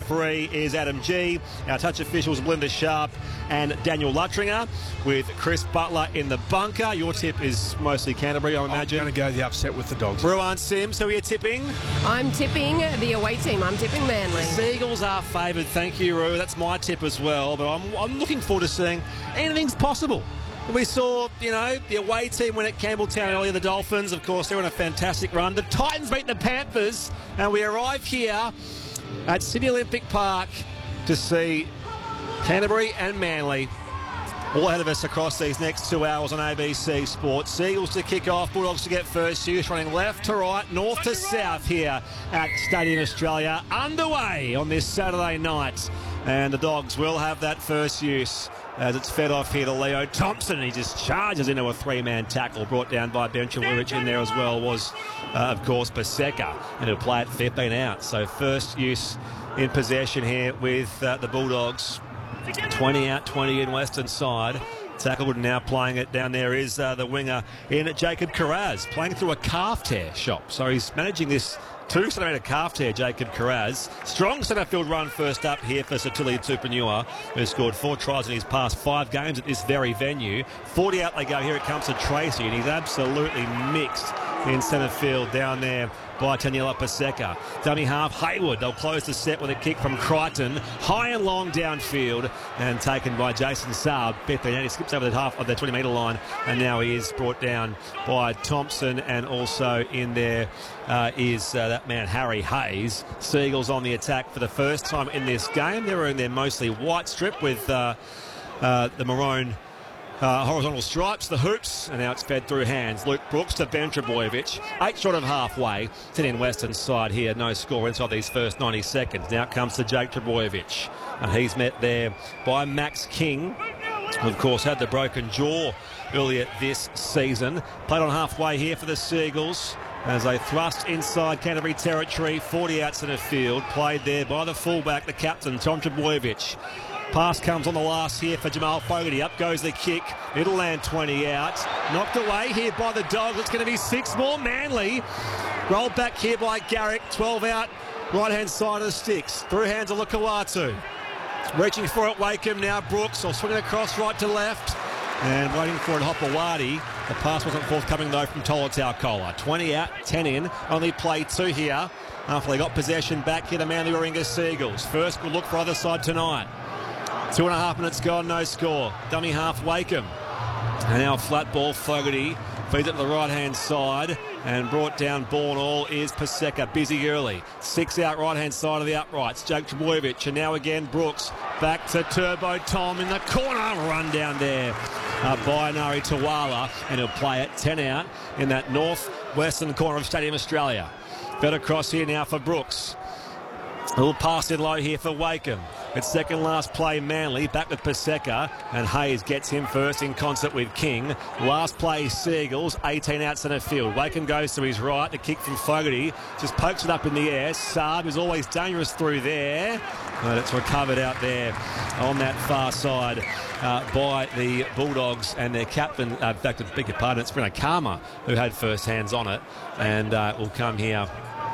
3 is Adam G. Our touch officials, Belinda Sharp and Daniel Luttringer, with Chris Butler in the bunker. Your tip is mostly Canterbury, I imagine. I'm going to go the upset with the Dogs. Ruan Sims, who are you tipping? I'm tipping the away team. I'm tipping Manly. Seagulls are favoured. Thank you, Ru. That's my tip as well. But I'm looking forward to seeing anything's possible. We saw, the away team win at Campbelltown earlier, the Dolphins. Of course, they're on a fantastic run. The Titans beat the Panthers, and we arrive here at Sydney Olympic Park to see Canterbury and Manly all ahead of us across these next 2 hours on ABC Sports. Seagulls to kick off, Bulldogs to get first use, running left to right, north to south here at Stadium Australia. Underway on this Saturday night. And the Dogs will have that first use as it's fed off here to Leo Thompson. He just charges into a 3-man tackle brought down by Benchawurich. In there as well was, of course, Paseka. And he'll play it 15 out. So first use in possession here with the Bulldogs. 20 out, 20 in Western side. Tacklewood now playing it down there is the winger in Jacob Carraz, playing through a calf tear shop. So he's managing this 2-centimetre calf tear, Jacob Carraz. Strong centre field run first up here for Sotili Tupanua, who scored 4 tries in his past 5 games at this very venue. 40 out they go. Here it comes to Tracy, and he's absolutely mixed in centre field down there by Taniela Paseka. Dummy half, Hayward. They'll close the set with a kick from Crichton. High and long downfield, and taken by Jason Saab. Bethany, he skips over the half of the 20-metre line, and now he is brought down by Thompson, and also in there is that man Harry Hayes. Seagulls on the attack for the first time in this game. They're in their mostly white strip with the maroon horizontal stripes, the hoops, and now it's fed through hands. Luke Brooks to Ben Trebojevic. 8 short of halfway. 10 in Western side here. No score inside these first 90 seconds. Now it comes to Jake Trebojevic. And he's met there by Max King, who of course had the broken jaw earlier this season. Played on halfway here for the Seagulls as they thrust inside Canterbury territory. 40 out centre field. Played there by the fullback, the captain, Tom Trebojevic. Pass comes on the last here for Jamal Fogarty. Up goes the kick. It'll land 20 out. Knocked away here by the Dogs. It's going to be 6 more. Manly rolled back here by Garrick. 12 out. Right-hand side of the sticks. Through hands of Lukawatu. Reaching for it, Wakeham now. Brooks will swing it across right to left. And waiting for it, Hopewadi. The pass wasn't forthcoming though from Tolutau Kola. 20 out, 10 in. Only played 2 here after they got possession back here to Manly Warringah Seagulls. First good look for either side tonight. 2.5 minutes gone, no score. Dummy half, Wakeham. And now flat ball, Fogarty feeds it to the right-hand side, and brought down ball and all is Paseka. Busy early. 6 out, right-hand side of the uprights. Jake Trebojevic, and now again Brooks. Back to Turbo Tom in the corner. Run down there by Nari Tawala, and he'll play it 10 out in that north-western corner of Stadium Australia. Fed across here now for Brooks. A little pass in low here for Wakeham. It's second last play, Manly, back with Paseka, and Hayes gets him first in concert with King. Last play, Seagulls, 18 out centre field. Wakeham goes to his right, the kick from Fogarty, just pokes it up in the air. Saab is always dangerous through there, but it's recovered out there on that far side by the Bulldogs and their captain, in fact, I beg your pardon, it's Bruno Karma who had first hands on it, and will come here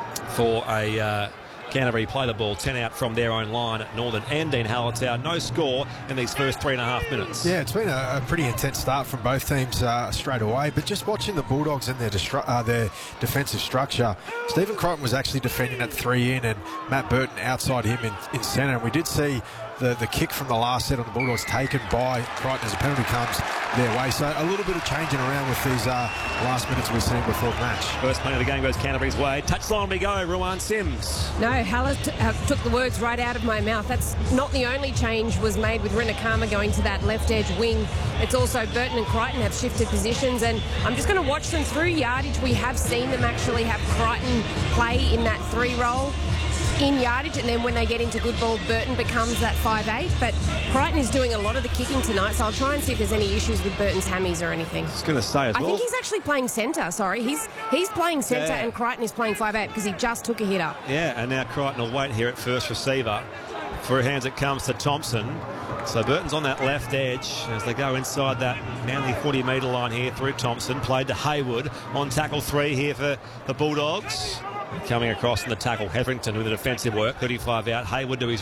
for a... Canterbury play the ball 10 out from their own line at Northern and Dean Hallertau. No score in these first 3.5 minutes. Yeah, it's been a pretty intense start from both teams straight away, but just watching the Bulldogs and their defensive structure, Stephen Crichton was actually defending at 3 in and Matt Burton outside him in centre, and we did see the kick from the last set on the Bulldogs taken by Crichton as a penalty comes their way. So a little bit of changing around with these last minutes we've seen before the match. First play of the game goes Canterbury's way. Touchline we go, Ruan Sims. No, Haller took the words right out of my mouth. That's not the only change was made with Rinakama going to that left edge wing. It's also Burton and Crichton have shifted positions, and I'm just going to watch them through yardage. We have seen them actually have Crichton play in that 3 role in yardage, and then when they get into good ball, Burton becomes that 5'8", but Crichton is doing a lot of the kicking tonight, so I'll try and see if there's any issues with Burton's hammies or anything. I was going to say as well. I think he's actually playing centre, sorry. He's playing centre, and Crichton is playing 5'8", because he just took a hit up. Yeah, and now Crichton will wait here at first receiver. Through hands it comes to Thompson. So Burton's on that left edge as they go inside that Manly 40-metre line here through Thompson. Played to Hayward on tackle 3 here for the Bulldogs. Coming across in the tackle, Hetherington with the defensive work, 35 out. Hayward to his